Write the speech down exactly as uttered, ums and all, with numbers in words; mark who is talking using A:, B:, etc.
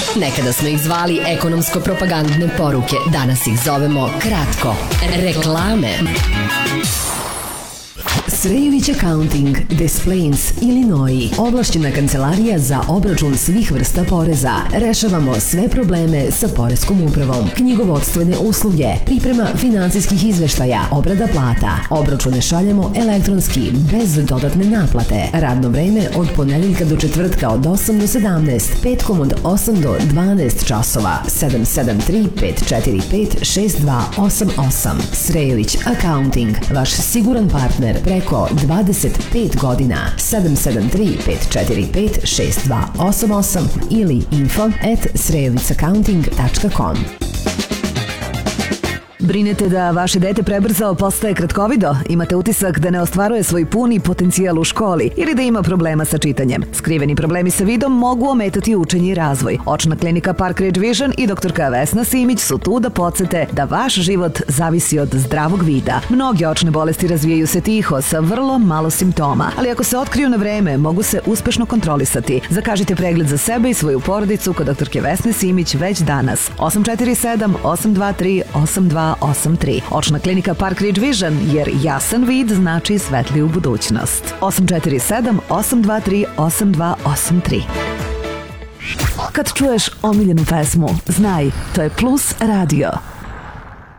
A: Nekada smo ih zvali ekonomsko-propagandne poruke, danas ih zovemo kratko reklame. Srejović Accounting, Des Plaines, Illinois. Ovlašćena kancelarija za obračun svih vrsta poreza. Rešavamo sve probleme sa poreskom upravom. Knjigovodstvene usluge, priprema finansijskih izveštaja, obrada plata. Obračune šaljemo elektronski, bez dodatne naplate. Radno vreme od ponedeljka do četvrtka od osam do sedamnaest, petkom od osam do dvanaest časova. sedam sedam tri pet četiri pet šest dva osam osam. Srejović Accounting, vaš siguran partner preko dvadeset pet godina. sedam sedam tri pet četiri pet šest dva osam osam ili info at srejovic-accounting tačka com.
B: Brinete da vaše dete prebrzao postaje kratkovido? Imate utisak da ne ostvaruje svoj puni potencijal u školi ili da ima problema sa čitanjem? Skriveni problemi sa vidom mogu ometati učenje i razvoj. Očna klinika Park Ridge Vision i doktorka Vesna Simić su tu da podsete da vaš život zavisi od zdravog vida. Mnoge očne bolesti razvijaju se tiho sa vrlo malo simptoma, ali ako se otkriju na vreme, mogu se uspešno kontrolisati. Zakažite pregled za sebe i svoju porodicu kod doktorke Vesne Simić već danas. osam četiri sedam osam dva tri osam dva osam tri. Očna klinika Park Ridge Vision, jer jasan vid znači svetliju budućnost. osam četiri sedam osam dva tri osam dva osam tri. Kad čuješ omiljenu pesmu, znaj, to je Plus Radio.